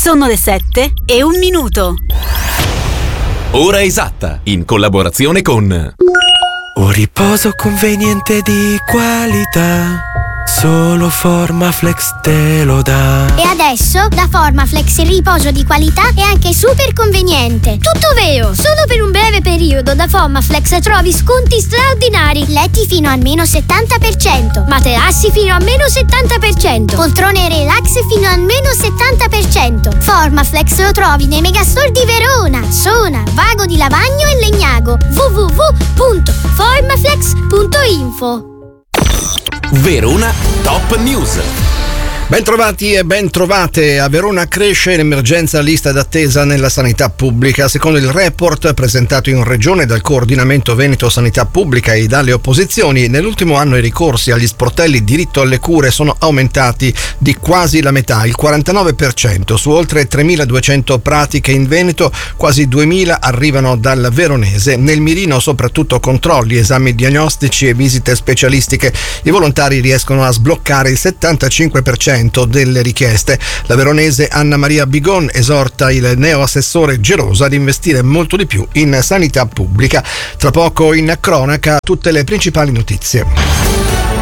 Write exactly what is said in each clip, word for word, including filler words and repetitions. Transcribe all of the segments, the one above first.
Sono le sette e un minuto. Ora esatta, in collaborazione con Un riposo conveniente di qualità, solo Formaflex te lo dà. E adesso da Formaflex il riposo di qualità è anche super conveniente. Tutto vero! Solo per un breve periodo da Formaflex trovi sconti straordinari. Letti fino al meno settanta per cento, materassi fino a meno settanta per cento, poltrone relax fino al meno settanta per cento. Formaflex lo trovi nei megastore di Verona, Sona, Vago di Lavagno e Legnago. w w w punto formaflex punto info. Verona Top News. Bentrovati e ben trovate. A Verona cresce l'emergenza lista d'attesa nella sanità pubblica. Secondo il report presentato in regione dal Coordinamento Veneto Sanità Pubblica e dalle opposizioni, nell'ultimo anno i ricorsi agli sportelli diritto alle cure sono aumentati di quasi la metà, il quarantanove per cento. Su oltre tremiladuecento pratiche in Veneto, quasi duemila arrivano dal veronese. Nel mirino soprattutto controlli, esami diagnostici e visite specialistiche. I volontari riescono a sbloccare il settantacinque per cento delle richieste. La veronese Anna Maria Bigon esorta il neoassessore Gerosa ad investire molto di più in sanità pubblica. Tra poco in cronaca tutte le principali notizie.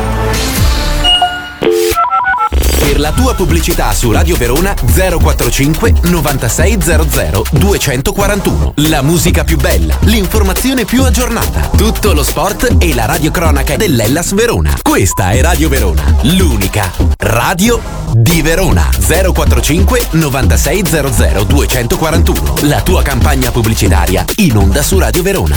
Per la tua pubblicità su Radio Verona zero quarantacinque novantasei zero zero duecentoquarantuno. La musica più bella, l'informazione più aggiornata, tutto lo sport e la radiocronaca dell'Hellas Verona. Questa è Radio Verona, l'unica radio di Verona. zero quarantacinque novantasei zero zero duecentoquarantuno. La tua campagna pubblicitaria in onda su Radio Verona.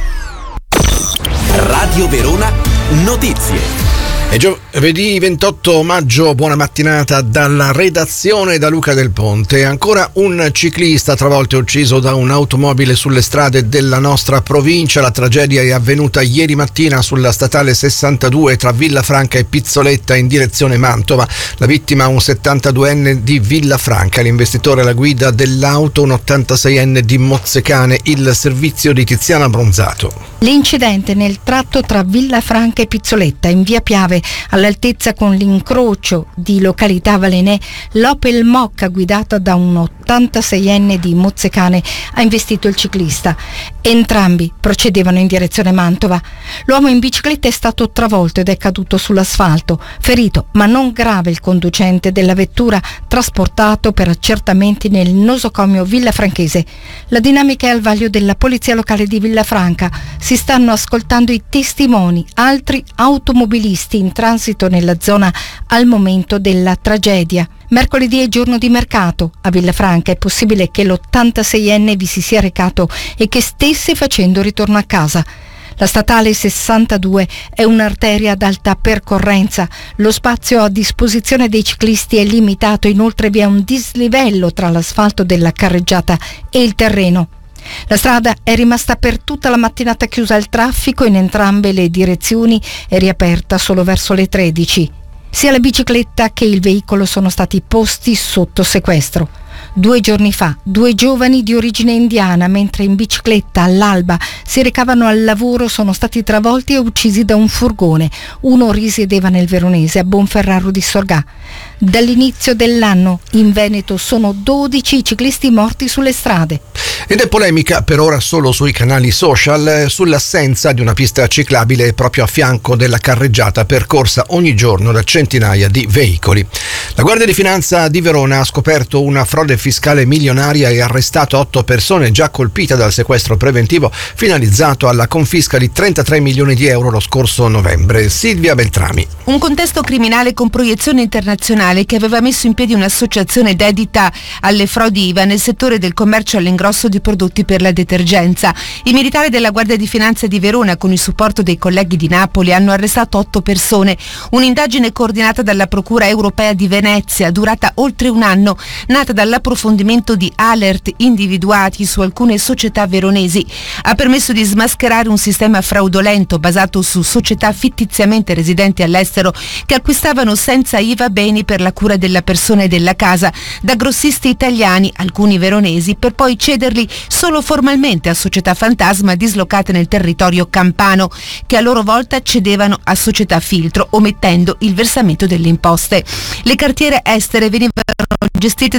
Radio Verona Notizie. È giovedì ventotto maggio, buona mattinata dalla redazione da Luca Del Ponte. Ancora un ciclista travolto e ucciso da un'automobile sulle strade della nostra provincia. La tragedia è avvenuta ieri mattina sulla statale sessantadue tra Villafranca e Pizzoletta in direzione Mantova. La vittima un settantaduenne di Villafranca, l'investitore alla guida dell'auto un ottantaseienne di Mozzecane. Il servizio di Tiziana Bronzato. L'incidente nel tratto tra Villafranca e Pizzoletta in via Piave, all'altezza con l'incrocio di località Valenè, l'Opel Mokka guidata da un ottantaseienne di Mozzecane ha investito il ciclista. Entrambi procedevano in direzione Mantova. L'uomo in bicicletta è stato travolto ed è caduto sull'asfalto, ferito ma non grave il conducente della vettura, trasportato per accertamenti nel nosocomio villafranchese. La dinamica è al vaglio della polizia locale di Villafranca. Si stanno ascoltando i testimoni, altri automobilisti in transito nella zona al momento della tragedia. Mercoledì è giorno di mercato. A Villafranca è possibile che l'ottantaseienne vi si sia recato e che stesse facendo ritorno a casa. La statale sessantadue è un'arteria ad alta percorrenza. Lo spazio a disposizione dei ciclisti è limitato, inoltre vi è un dislivello tra l'asfalto della carreggiata e il terreno. La strada è rimasta per tutta la mattinata chiusa al traffico in entrambe le direzioni e riaperta solo verso le tredici. Sia la bicicletta che il veicolo sono stati posti sotto sequestro. Due giorni fa, due giovani di origine indiana, mentre in bicicletta all'alba si recavano al lavoro, sono stati travolti e uccisi da un furgone. Uno risiedeva nel veronese, a Bonferraro di Sorgà. Dall'inizio dell'anno in Veneto sono dodici i ciclisti morti sulle strade. Ed è polemica per ora solo sui canali social sull'assenza di una pista ciclabile proprio a fianco della carreggiata percorsa ogni giorno da centinaia di veicoli. La Guardia di Finanza di Verona ha scoperto una frode fiscale milionaria e arrestato otto persone già colpite dal sequestro preventivo finalizzato alla confisca di trentatré milioni di euro lo scorso novembre. Silvia Beltrami. Un contesto criminale con proiezione internazionale che aveva messo in piedi un'associazione dedita alle frodi I V A nel settore del commercio all'ingrosso di prodotti per la detergenza. I militari della Guardia di Finanza di Verona, con il supporto dei colleghi di Napoli, hanno arrestato otto persone. Un'indagine coordinata dalla Procura Europea di Venezia, durata oltre un anno, nata dall'approfondimento di alert individuati su alcune società veronesi, ha permesso di smascherare un sistema fraudolento basato su società fittiziamente residenti all'estero che acquistavano senza I V A beni per la cura della persona e della casa da grossisti italiani, alcuni veronesi, per poi cederli solo formalmente a società fantasma dislocate nel territorio campano, che a loro volta cedevano a società filtro, omettendo il versamento delle imposte. Le cartiere estere venivano gestite da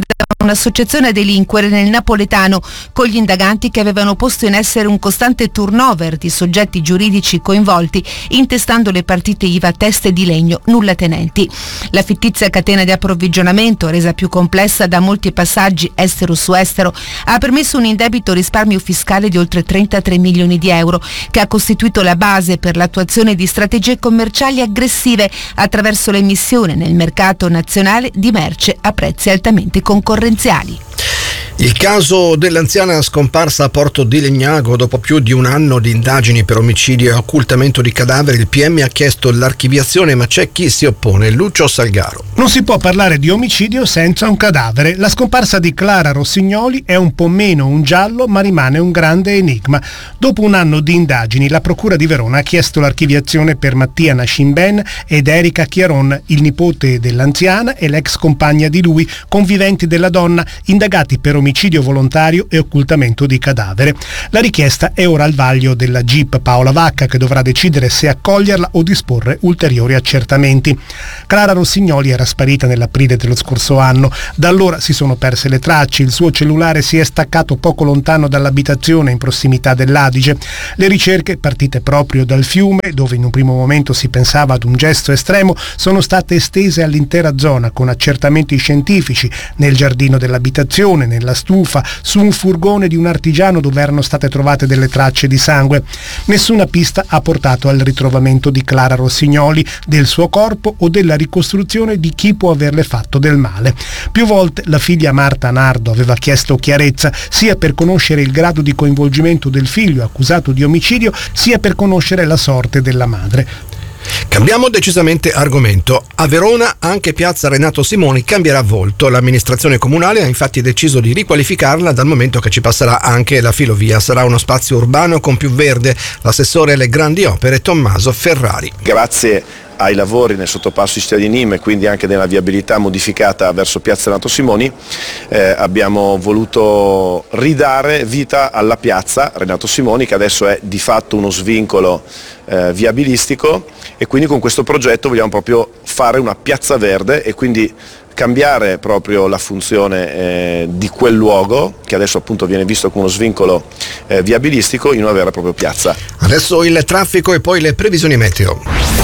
un'associazione a delinquere nel napoletano, con gli indaganti che avevano posto in essere un costante turnover di soggetti giuridici coinvolti, intestando le partite I V A a teste di legno nulla tenenti. La fittizia catena di approvvigionamento, resa più complessa da molti passaggi estero su estero, ha permesso un indebito risparmio fiscale di oltre trentatré milioni di euro, che ha costituito la base per l'attuazione di strategie commerciali aggressive attraverso l'emissione nel mercato nazionale di merce a prezzi altamente concorrenziali. Il caso dell'anziana scomparsa a Porto di Legnago dopo più di un anno di indagini per omicidio e occultamento di cadaveri, il P M ha chiesto l'archiviazione, ma c'è chi si oppone. Lucio Salgaro. Non si può parlare di omicidio senza un cadavere. La scomparsa di Clara Rossignoli è un po' meno un giallo, ma rimane un grande enigma. Dopo un anno di indagini, la Procura di Verona ha chiesto l'archiviazione per Mattia Nascimben ed Erika Chiaron, il nipote dell'anziana e l'ex compagna di lui, conviventi della donna, indagati per omicidio volontario e occultamento di cadavere. La richiesta è ora al vaglio della G I P Paola Vacca, che dovrà decidere se accoglierla o disporre ulteriori accertamenti. Clara Rossignoli era sparita nell'aprile dello scorso anno. Da allora si sono perse le tracce, il suo cellulare si è staccato poco lontano dall'abitazione in prossimità dell'Adige. Le ricerche, partite proprio dal fiume, dove in un primo momento si pensava ad un gesto estremo, sono state estese all'intera zona con accertamenti scientifici nel giardino dell'abitazione, nella stufa, su un furgone di un artigiano dove erano state trovate delle tracce di sangue. Nessuna pista ha portato al ritrovamento di Clara Rossignoli, del suo corpo o della ricostruzione di chi può averle fatto del male. Più volte la figlia Marta Nardo aveva chiesto chiarezza, sia per conoscere il grado di coinvolgimento del figlio accusato di omicidio, sia per conoscere la sorte della madre. Cambiamo decisamente argomento. A Verona anche piazza Renato Simoni cambierà volto. L'amministrazione comunale ha infatti deciso di riqualificarla, dal momento che ci passerà anche la filovia. Sarà uno spazio urbano con più verde. L'assessore alle grandi opere Tommaso Ferrari. Grazie ai lavori nel sottopasso Ischia di Nîmes e quindi anche nella viabilità modificata verso piazza Renato Simoni, eh, abbiamo voluto ridare vita alla piazza Renato Simoni, che adesso è di fatto uno svincolo eh, viabilistico, e quindi con questo progetto vogliamo proprio fare una piazza verde e quindi cambiare proprio la funzione eh, di quel luogo, che adesso appunto viene visto come uno svincolo eh, viabilistico, in una vera e propria piazza. Adesso il traffico e poi le previsioni meteo.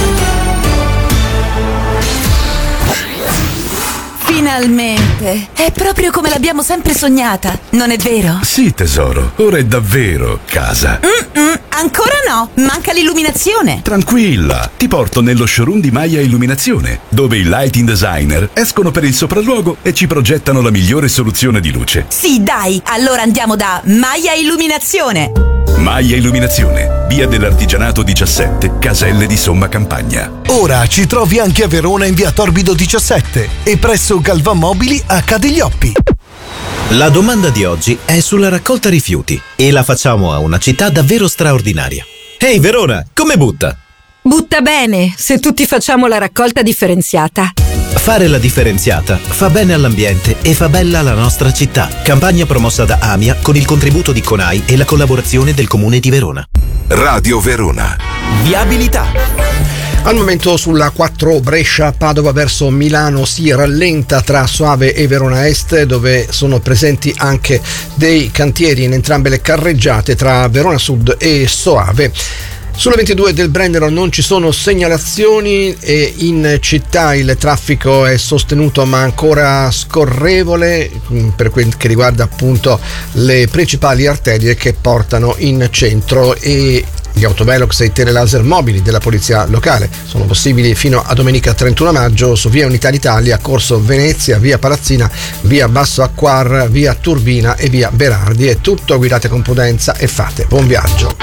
Finalmente! È proprio come l'abbiamo sempre sognata, non è vero? Sì, tesoro, ora è davvero casa. Mm-mm, ancora no, manca l'illuminazione. Tranquilla, ti porto nello showroom di Maya Illuminazione, dove i lighting designer escono per il sopralluogo e ci progettano la migliore soluzione di luce. Sì, dai, allora andiamo da Maya Illuminazione. Maya Illuminazione, via dell'Artigianato diciassette, Caselle di Somma Campagna. Ora ci trovi anche a Verona in via Torbido diciassette e presso Galvan Mobili a Cadiglioppi. La domanda di oggi è sulla raccolta rifiuti e la facciamo a una città davvero straordinaria. Ehi Verona, come butta? Butta bene, se tutti facciamo la raccolta differenziata. Fare la differenziata fa bene all'ambiente e fa bella la nostra città. Campagna promossa da AMIA con il contributo di CONAI e la collaborazione del Comune di Verona. Radio Verona. Viabilità. Al momento sulla quattro Brescia-Padova verso Milano si rallenta tra Soave e Verona Est, dove sono presenti anche dei cantieri in entrambe le carreggiate tra Verona Sud e Soave. Sulla ventidue del Brennero non ci sono segnalazioni e in città il traffico è sostenuto ma ancora scorrevole per quel che riguarda appunto le principali arterie che portano in centro, e gli autovelox e i telelaser mobili della polizia locale sono possibili fino a domenica trentuno maggio su via Unità d'Italia, Corso Venezia, via Palazzina, via Basso Acquar, via Turbina e via Berardi. È tutto, guidate con prudenza e fate buon viaggio.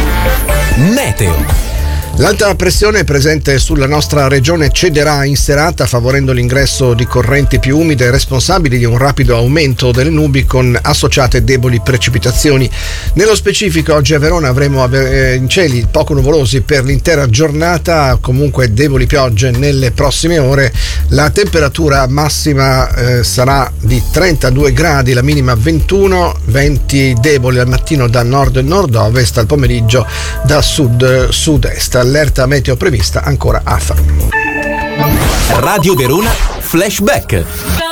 Meteo. L'alta pressione presente sulla nostra regione cederà in serata, favorendo l'ingresso di correnti più umide responsabili di un rapido aumento delle nubi con associate deboli precipitazioni. Nello specifico oggi a Verona avremo in cieli poco nuvolosi per l'intera giornata, comunque deboli piogge nelle prossime ore. La temperatura massima eh, sarà di trentadue gradi, la minima ventuno, venti deboli al mattino da nord e nord-ovest, al pomeriggio da sud-sud-est. Allerta meteo prevista ancora A F A. Radio Verona Flashback.